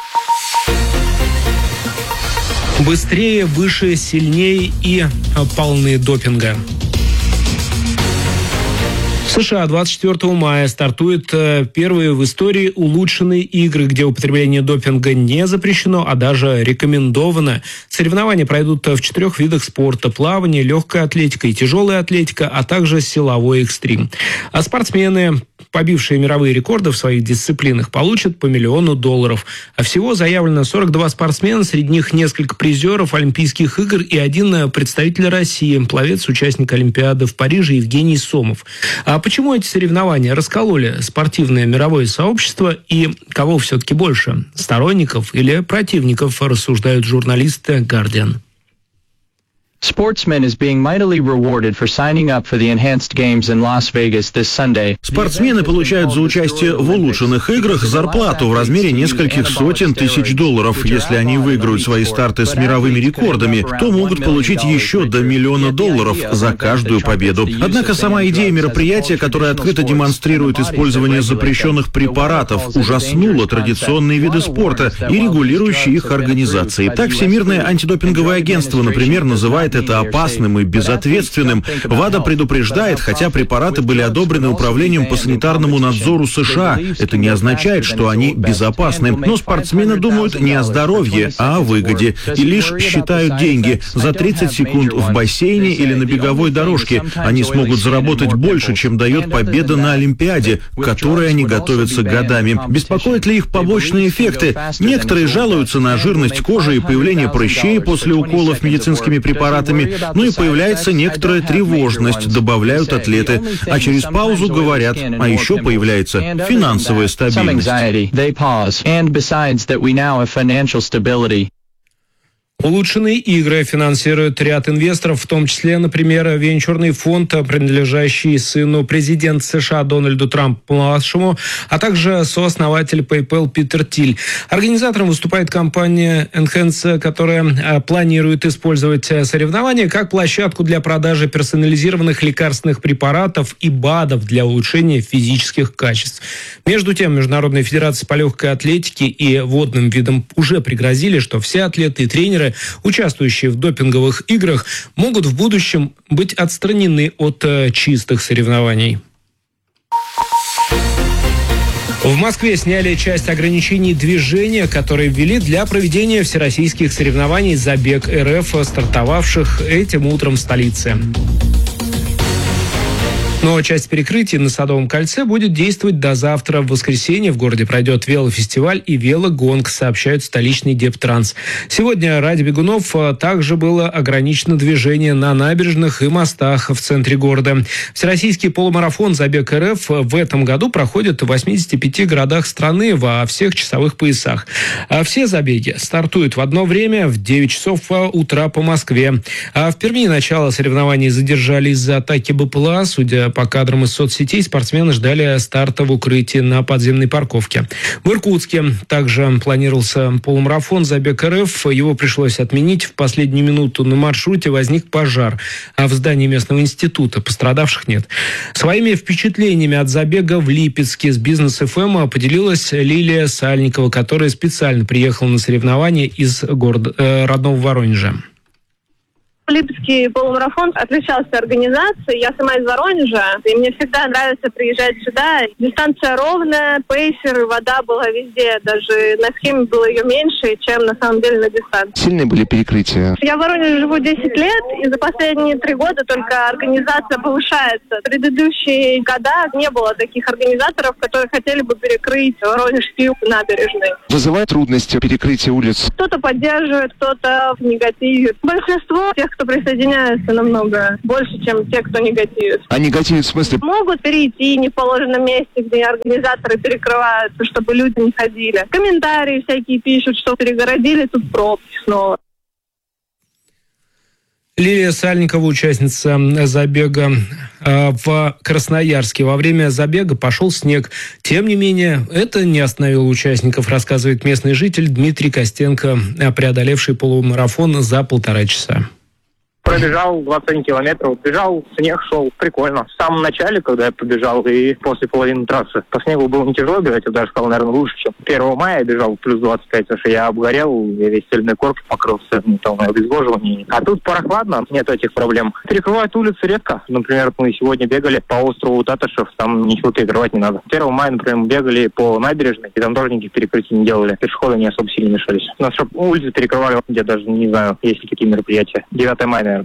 Быстрее, выше, сильнее и полны допинга. В США двадцать четвёртого мая стартуют первые в истории улучшенные игры, где употребление допинга не запрещено, а даже рекомендовано. Соревнования пройдут в четырех видах спорта: плавание, легкая атлетика и тяжелая атлетика, а также силовой экстрим. А спортсмены, побившие мировые рекорды в своих дисциплинах, получат по миллиону долларов. А всего заявлено сорок два спортсмена, среди них несколько призеров Олимпийских игр и один представитель России, пловец, участник Олимпиады в Париже Евгений Сомов. А почему эти соревнования раскололи спортивное мировое сообщество и кого все-таки больше, сторонников или противников, рассуждают журналисты «Гардиан». Sportsmen is being mightily rewarded for signing up for the enhanced games in Las Vegas this Sunday. Спортсмены получают за участие в улучшенных играх зарплату в размере нескольких сотен тысяч долларов. Если они выиграют свои старты с мировыми рекордами, то могут получить еще до миллиона долларов за каждую победу. Однако сама идея мероприятия, которое открыто демонстрирует использование запрещенных препаратов, ужаснула традиционные виды спорта и регулирующие их организации. Так, Всемирное антидопинговое агентство, например, называет это опасным и безответственным. ВАДА предупреждает, хотя препараты были одобрены Управлением по санитарному надзору США. Это не означает, что они безопасны. Но спортсмены думают не о здоровье, а о выгоде. И лишь считают деньги. За тридцать секунд в бассейне или на беговой дорожке они смогут заработать больше, чем дает победа на Олимпиаде, к которой они готовятся годами. Беспокоят ли их побочные эффекты? Некоторые жалуются на жирность кожи и появление прыщей после уколов медицинскими препаратами. Ну и появляется некоторая тревожность, добавляют атлеты. А через паузу говорят, а еще появляется финансовая стабильность. Улучшенные игры финансирует ряд инвесторов, в том числе, например, венчурный фонд, принадлежащий сыну президента США Дональду Трампу-младшему, а также сооснователь PayPal Питер Тиль. Организатором выступает компания Enhance, которая планирует использовать соревнования как площадку для продажи персонализированных лекарственных препаратов и БАДов для улучшения физических качеств. Между тем, Международная федерация по легкой атлетике и водным видам уже пригрозили, что все атлеты и тренеры, участвующие в допинговых играх, могут в будущем быть отстранены от э, чистых соревнований. В Москве сняли часть ограничений движения, которые ввели для проведения всероссийских соревнований «Забег РФ», стартовавших этим утром в столице. Но часть перекрытий на Садовом кольце будет действовать до завтра. В воскресенье в городе пройдет велофестиваль и велогонг, сообщают столичный Дептранс. Сегодня ради бегунов также было ограничено движение на набережных и мостах в центре города. Всероссийский полумарафон «Забег РФ» в этом году проходит в восьмидесяти пяти городах страны во всех часовых поясах. А все забеги стартуют в одно время в девять часов утра по Москве. А в Перми начало соревнований задержали из-за атаки БПЛА. Судя по кадрам из соцсетей, спортсмены ждали старта в укрытии на подземной парковке. В Иркутске также планировался полумарафон «Забег РФ». Его пришлось отменить. В последнюю минуту на маршруте возник пожар, а в здании местного института пострадавших нет. Своими впечатлениями от забега в Липецке с Бизнес эф эм поделилась Лилия Сальникова, которая специально приехала на соревнования из города, э, родного Воронежа. Липецкий полумарафон отличался организацией. Я сама из Воронежа, и мне всегда нравится приезжать сюда. Дистанция ровная, пейсеры, вода была везде. Даже на схеме было ее меньше, чем на самом деле на дистанции. Сильные были перекрытия? Я в Воронеже живу десять лет, и за последние три года только организация повышается. В предыдущие года не было таких организаторов, которые хотели бы перекрыть Воронежские набережные. Вызывает трудности перекрытия улиц? Кто-то поддерживает, кто-то негативит. Большинство тех, кто присоединяется, намного больше, чем те, кто негативит. А негативит в смысле? Могут перейти не в положенном месте, где организаторы перекрываются, чтобы люди не ходили. Комментарии всякие пишут, что перегородили, тут пробки снова. Лилия Сальникова, участница забега в Красноярске. Во время забега пошел снег. Тем не менее, это не остановило участников, рассказывает местный житель Дмитрий Костенко, преодолевший полумарафон за полтора часа. Пробежал двадцать один километров, бежал, снег шел, прикольно. В самом начале, когда я побежал, и после половины трассы, по снегу было не тяжело бежать, я даже сказал, наверное, лучше, чем первого мая я бежал плюс двадцать пять, потому что я обгорел, я весь стельной корпус покрылся, ну, там, обезвоживание. А тут прохладно, нет этих проблем. Перекрывают улицы редко. Например, мы сегодня бегали по острову Татышев, там ничего перекрывать не надо. первого мая, например, мы бегали по набережной, и там тоже никаких перекрытий не делали. Пешеходы не особо сильно мешались. У нас, чтобы улицы перекрывали, я даже не знаю, есть ли какие мероприятия. девятого мая, наверное.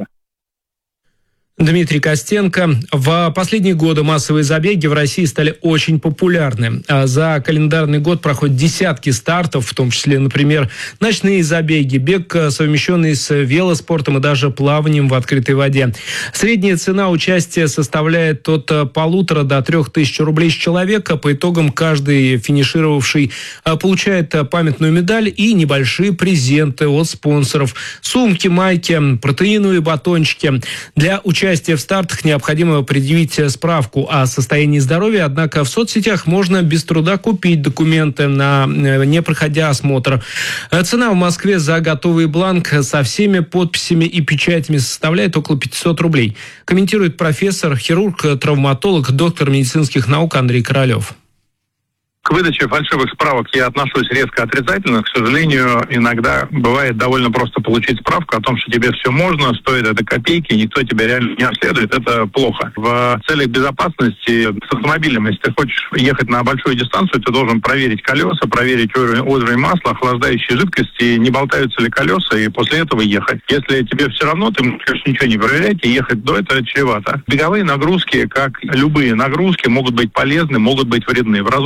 Дмитрий Костенко. В последние годы массовые забеги в России стали очень популярны. За календарный год проходят десятки стартов, в том числе, например, ночные забеги, бег, совмещенный с велоспортом и даже плаванием в открытой воде. Средняя цена участия составляет от полутора до трех тысяч рублей с человека. По итогам каждый финишировавший получает памятную медаль и небольшие презенты от спонсоров. Сумки, майки, протеиновые батончики. Для участия Участие в стартах необходимо предъявить справку о состоянии здоровья, однако в соцсетях можно без труда купить документы, на, не проходя осмотр. Цена в Москве за готовый бланк со всеми подписями и печатями составляет около пятьсот рублей, комментирует профессор, хирург, травматолог, доктор медицинских наук Андрей Королев. К выдаче фальшивых справок я отношусь резко отрицательно. К сожалению, иногда бывает довольно просто получить справку о том, что тебе все можно, стоит это копейки, никто тебя реально не обследует. Это плохо. В целях безопасности с автомобилем, если ты хочешь ехать на большую дистанцию, ты должен проверить колеса, проверить уровень, уровень масла, охлаждающей жидкости, не болтаются ли колеса, и после этого ехать. Если тебе все равно, ты можешь ничего не проверять и ехать до этого чревато. Беговые нагрузки, как любые нагрузки, могут быть полезны, могут быть вредны. В разумных пределах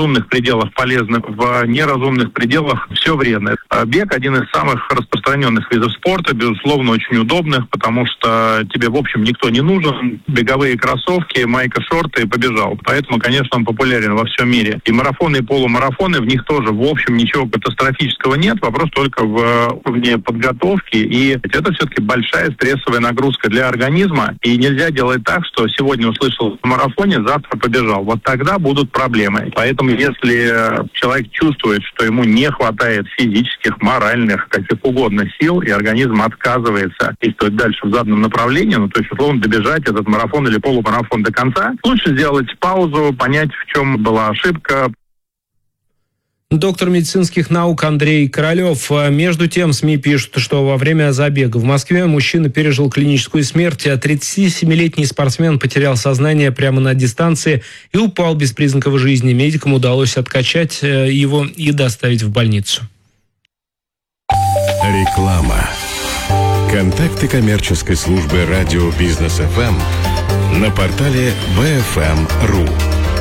пределах полезно, в неразумных пределах все вредно. Бег один из самых распространенных видов спорта, безусловно, очень удобных, потому что тебе, в общем, никто не нужен. Беговые кроссовки, майка, шорты и побежал. Поэтому, конечно, он популярен во всем мире. И марафоны, и полумарафоны, в них тоже, в общем, ничего катастрофического нет. Вопрос только в уровне подготовки. И это все-таки большая стрессовая нагрузка для организма. И нельзя делать так, что сегодня услышал в марафоне, завтра побежал. Вот тогда будут проблемы. Поэтому, если человек чувствует, что ему не хватает физических, моральных, каких угодно сил, и организм отказывается действовать дальше в заданном направлении, ну, то есть, условно, добежать этот марафон или полумарафон до конца, лучше сделать паузу, понять, в чем была ошибка. Доктор медицинских наук Андрей Королев. Между тем, СМИ пишут, что во время забега в Москве мужчина пережил клиническую смерть, а тридцатисемилетний спортсмен потерял сознание прямо на дистанции и упал без признаков жизни. Медикам удалось откачать его и доставить в больницу. Реклама. Контакты коммерческой службы радио Бизнес эф эм на портале би эф эм точка ру.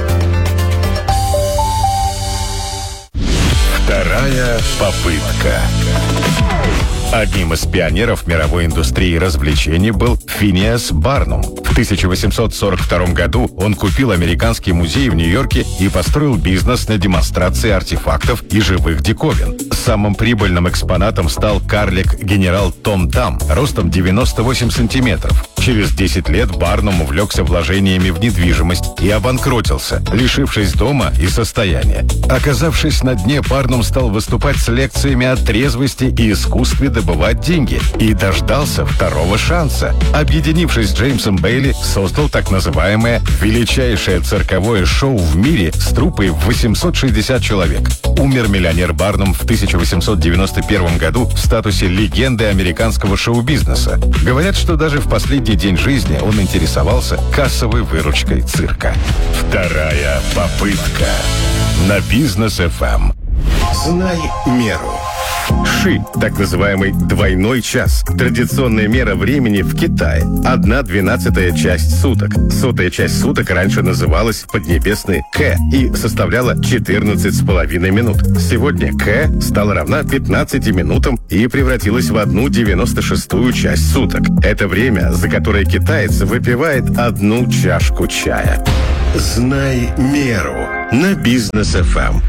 Вторая попытка. Одним из пионеров мировой индустрии развлечений был Финиас Барнум. В тысяча восемьсот сорок втором году он купил американский музей в Нью-Йорке и построил бизнес на демонстрации артефактов и живых диковин. Самым прибыльным экспонатом стал карлик-генерал Том Там, ростом девяносто восемь сантиметров. Через десять лет Барнум увлекся вложениями в недвижимость и обанкротился, лишившись дома и состояния. Оказавшись на дне, Барнум стал выступать с лекциями о трезвости и искусстве добывать деньги и дождался второго шанса. Объединившись с Джеймсом Бейли, создал так называемое величайшее цирковое шоу в мире с труппой в восемьсот шестьдесят человек. Умер миллионер Барнум в тысяча восемьсот девяносто первом году в статусе легенды американского шоу-бизнеса. Говорят, что даже в последний день жизни он интересовался кассовой выручкой цирка. Вторая попытка на Бизнес эф эм. Знай меру. Ши, так называемый двойной час. Традиционная мера времени в Китае. Одна двенадцатая часть суток. Сотая часть суток раньше называлась поднебесной К и составляла четырнадцать с половиной минут. Сегодня К стала равна пятнадцати минутам и превратилась в одну девяносто шестую часть суток. Это время, за которое китаец выпивает одну чашку чая. Знай меру на Бизнес эф эм.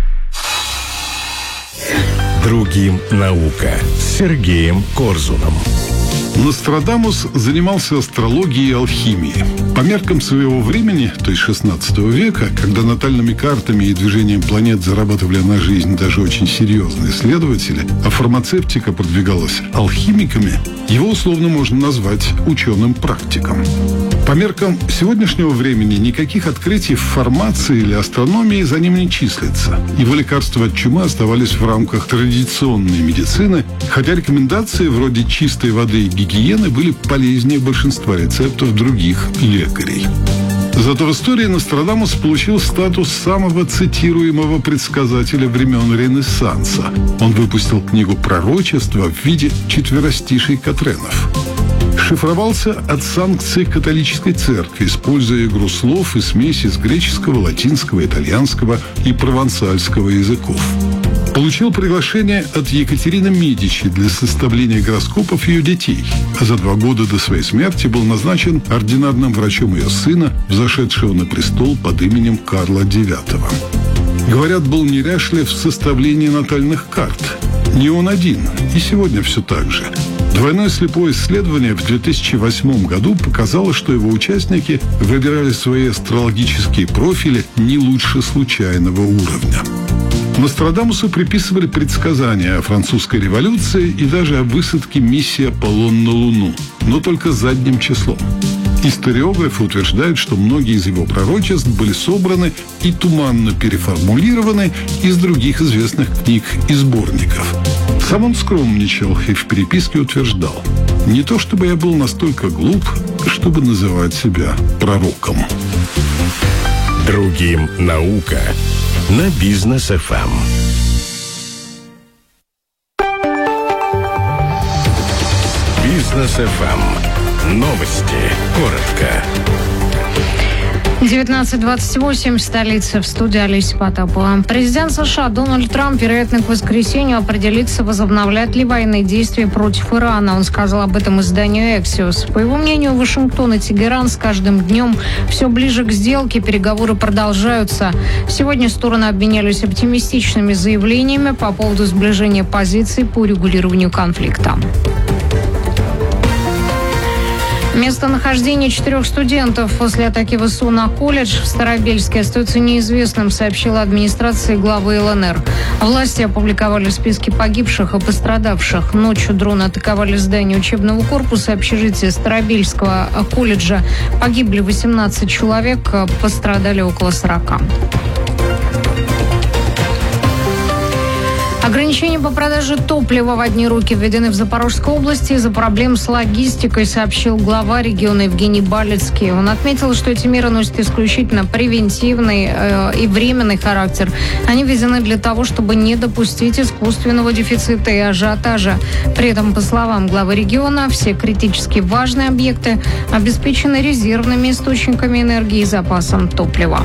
Другим наука с Сергеем Корзуном. Нострадамус занимался астрологией и алхимией. По меркам своего времени, то есть шестнадцатого века, когда натальными картами и движением планет зарабатывали на жизнь даже очень серьезные исследователи, а фармацевтика продвигалась алхимиками, его условно можно назвать ученым-практиком. По меркам сегодняшнего времени никаких открытий в фармации или астрономии за ним не числится. Его лекарства от чумы оставались в рамках традиционной медицины, хотя рекомендации вроде чистой воды и гигиены были полезнее большинства рецептов других лекарей. Зато в истории Нострадамус получил статус самого цитируемого предсказателя времен Ренессанса. Он выпустил книгу пророчества в виде четверостишей Катренов. Шифровался от санкций католической церкви, используя игру слов и смесь из греческого, латинского, итальянского и провансальского языков. Получил приглашение от Екатерины Медичи для составления гороскопов ее детей, а за два года до своей смерти был назначен ординарным врачом ее сына, взошедшего на престол под именем Карла девятого. Говорят, был неряшлив в составлении натальных карт. Не он один, и сегодня все так же. Двойное слепое исследование в две тысячи восьмом году показало, что его участники выбирали свои астрологические профили не лучше случайного уровня. Нострадамусу приписывали предсказания о французской революции и даже о высадке миссии «Аполлон» на Луну, но только задним числом. Историографы утверждают, что многие из его пророчеств были собраны и туманно переформулированы из других известных книг и сборников. Сам он скромничал и в переписке утверждал: «Не то чтобы я был настолько глуп, чтобы называть себя пророком». Другим наука на Бизнес эф эм. Бизнес эф эм. Новости. Коротко. девятнадцать двадцать восемь, столица, в студии Олеся Потапова. Президент США Дональд Трамп, вероятно, к воскресенью определится, возобновлять ли военные действия против Ирана. Он сказал об этом изданию Axios. По его мнению, Вашингтон и Тегеран с каждым днем все ближе к сделке, переговоры продолжаются. Сегодня стороны обменялись оптимистичными заявлениями по поводу сближения позиций по урегулированию конфликта. Местонахождение четырех студентов после атаки ВСУ на колледж в Старобельске остается неизвестным, сообщила администрация главы ЛНР. Власти опубликовали списки погибших и пострадавших. Ночью дроны атаковали здание учебного корпуса общежития Старобельского колледжа. Погибли восемнадцать человек, пострадали около сорока. Ограничения по продаже топлива в одни руки введены в Запорожской области из-за проблем с логистикой, сообщил глава региона Евгений Балецкий. Он отметил, что эти меры носят исключительно превентивный э, и временный характер. Они введены для того, чтобы не допустить искусственного дефицита и ажиотажа. При этом, по словам главы региона, все критически важные объекты обеспечены резервными источниками энергии и запасом топлива.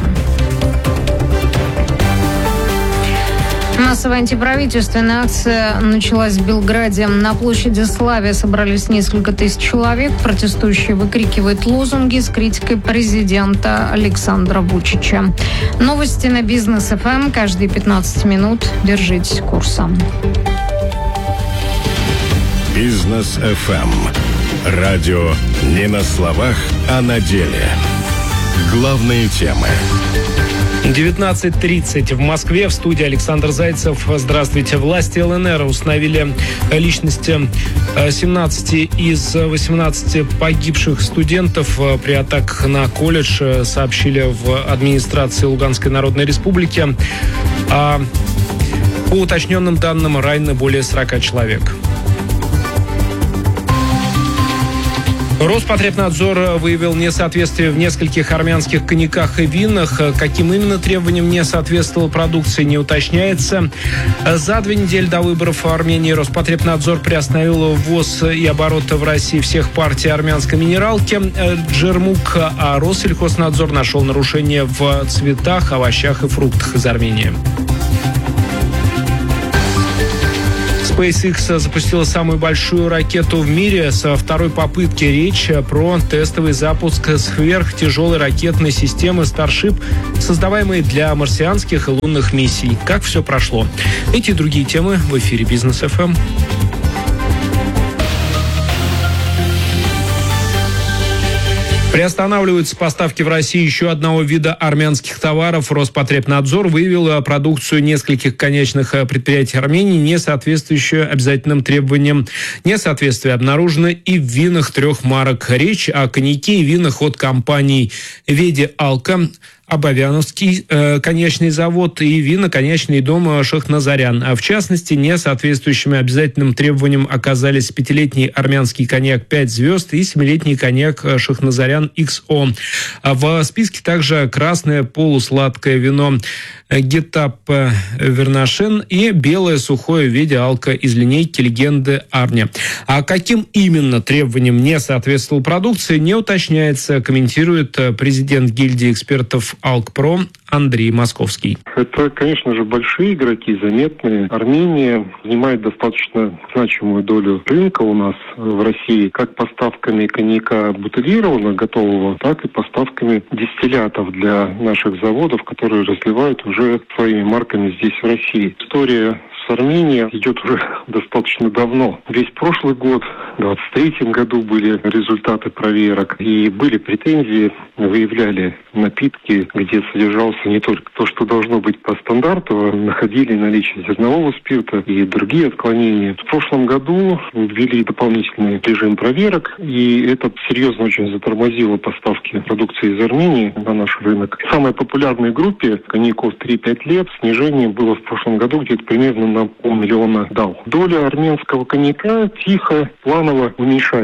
Массовая антиправительственная акция началась в Белграде. На площади Славия собрались несколько тысяч человек. Протестующие выкрикивают лозунги с критикой президента Александра Вучича. Новости на Бизнес эф эм каждые пятнадцать минут. Держитесь курса. Бизнес эф эм. Радио не на словах, а на деле. Главные темы. девятнадцать тридцать в Москве. В студии Александр Зайцев. Здравствуйте. Власти ЛНР установили личности семнадцати из восемнадцати погибших студентов при атаках на колледж, сообщили в администрации Луганской Народной Республики. А по уточненным данным, ранены более сорока человек. Роспотребнадзор выявил несоответствие в нескольких армянских коньяках и винах. Каким именно требованиям не соответствовала продукция, не уточняется. За две недели до выборов в Армении Роспотребнадзор приостановил ввоз и оборот в России всех партий армянской минералки «Джермук», а Россельхознадзор нашел нарушения в цветах, овощах и фруктах из Армении. SpaceX запустила самую большую ракету в мире со второй попытки. Речь про тестовый запуск сверхтяжелой ракетной системы Starship, создаваемой для марсианских и лунных миссий. Как все прошло? Эти и другие темы в эфире Бизнес эф эм. Приостанавливаются поставки в России еще одного вида армянских товаров. Роспотребнадзор выявил продукцию нескольких конечных предприятий Армении, не соответствующую обязательным требованиям. Несоответствие обнаружено и в винах трех марок. Речь о коньяке и винах от компаний «Веди Алка», Абовяновский э, конечный завод и вино-конечный дом Шахназарян. А в частности, несоответствующими обязательным требованиям оказались пятилетний армянский коньяк пять звезд и семилетний коньяк Шахназарян икс о. А в списке также красное полусладкое вино Гетап Вернашен и белое сухое Веди Алка из линейки «Легенды Арня». А каким именно требованиям не соответствовала продукция, не уточняется, комментирует президент гильдии экспертов Алкпром Андрей Московский. Это, конечно же, большие игроки, заметные. Армения занимает достаточно значимую долю рынка у нас в России, как поставками коньяка бутылированного, готового, так и поставками дистиллятов для наших заводов, которые разливают уже своими марками здесь, в России. История с Арменией идет уже достаточно давно. Весь прошлый год, в двадцать третьем году, были результаты проверок и были претензии, выявляли напитки, где содержался не только то, что должно быть по стандарту, а находили наличие зернового спирта и другие отклонения. В прошлом году ввели дополнительный режим проверок, и это серьезно очень затормозило поставки продукции из Армении на наш рынок. В самой популярной группе коньяков три-пять лет снижение было в прошлом году где-то примерно на полмиллиона дал. Доля армянского коньяка тихо, планово уменьшается.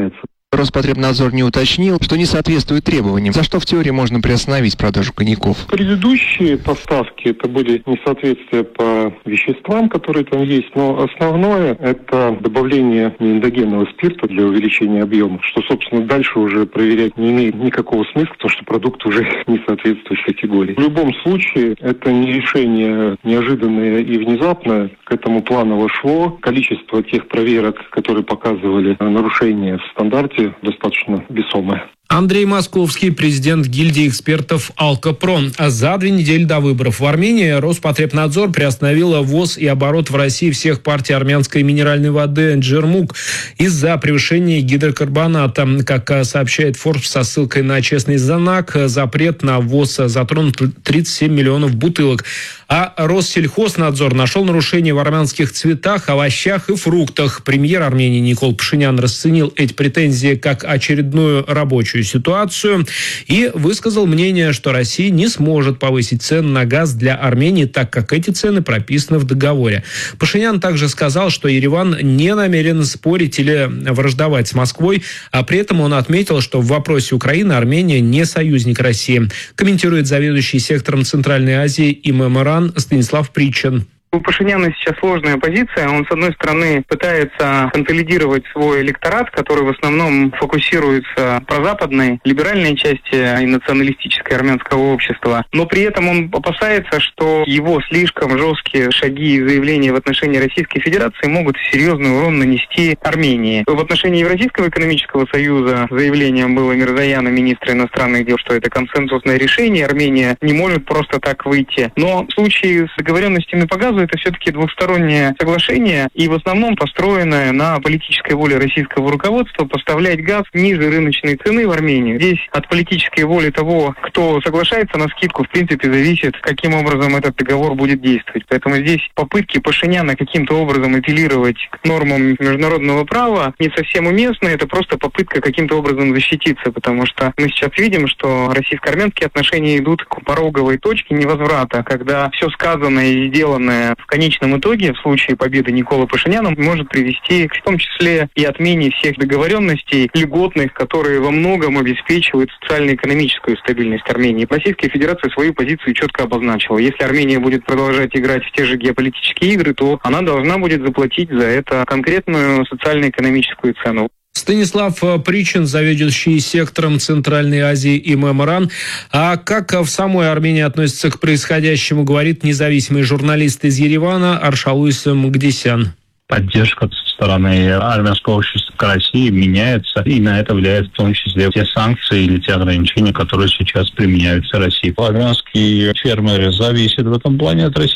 Роспотребнадзор не уточнил, что не соответствует требованиям, за что в теории можно приостановить продажу коньяков. Предыдущие поставки это были несоответствия по веществам, которые там есть, но основное это добавление неэндогенного спирта для увеличения объема, что, собственно, дальше уже проверять не имеет никакого смысла, потому что продукт уже не соответствует категории. В любом случае, это не решение неожиданное и внезапное, к этому планово шло. Количество тех проверок, которые показывали нарушения в стандарте, достаточно весомое. Андрей Московский, президент гильдии экспертов «Алкопром». А за две недели до выборов в Армении Роспотребнадзор приостановил ввоз и оборот в России всех партий армянской минеральной воды «Джермук» из-за превышения гидрокарбоната. Как сообщает Forbes со ссылкой на честный знак, запрет на ввоз затронул тридцать семь миллионов бутылок. А Россельхознадзор нашел нарушения в армянских цветах, овощах и фруктах. Премьер Армении Никол Пашинян расценил эти претензии как очередную рабочую ситуацию и высказал мнение, что Россия не сможет повысить цены на газ для Армении, так как эти цены прописаны в договоре. Пашинян также сказал, что Ереван не намерен спорить или враждовать с Москвой, а при этом он отметил, что в вопросе Украины Армения не союзник России. Комментирует заведующий сектором Центральной Азии и ММРАН Станислав Причин. У Пашиняна сейчас сложная позиция. Он, с одной стороны, пытается консолидировать свой электорат, который в основном фокусируется в прозападной, либеральной части и националистической армянского общества. Но при этом он опасается, что его слишком жесткие шаги и заявления в отношении Российской Федерации могут серьезный урон нанести Армении. В отношении Евразийского экономического союза заявлением было Мирзояна, министра иностранных дел, что это консенсусное решение, Армения не может просто так выйти. Но в случае с договоренностями по газу это все-таки двухстороннее соглашение и в основном построенное на политической воле российского руководства поставлять газ ниже рыночной цены в Армению. Здесь от политической воли того, кто соглашается на скидку, в принципе, зависит, каким образом этот договор будет действовать. Поэтому здесь попытки Пашиняна каким-то образом апеллировать к нормам международного права не совсем уместны. Это просто попытка каким-то образом защититься, потому что мы сейчас видим, что российско-армянские отношения идут к пороговой точке невозврата, когда все сказанное и сделанное в конечном итоге, в случае победы Николы Пашиняна, может привести в том числе и отмене всех договоренностей льготных, которые во многом обеспечивают социально-экономическую стабильность Армении. Российская Федерация свою позицию четко обозначила. Если Армения будет продолжать играть в те же геополитические игры, то она должна будет заплатить за это конкретную социально-экономическую цену. Станислав Причин, заведующий сектором Центральной Азии и ММРАН. А как в самой Армении относится к происходящему, говорит независимый журналист из Еревана Аршалуис Мгдисян. Поддержка со стороны армянского общества к России меняется, и на это влияет в том числе те санкции или те ограничения, которые сейчас применяются Россией. Армянские фермеры зависят в этом плане от России.